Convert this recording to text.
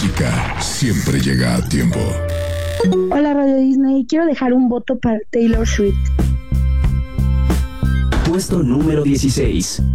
música siempre llega a tiempo. Hola Radio Disney, quiero dejar un voto para Taylor Swift. Puesto número 16.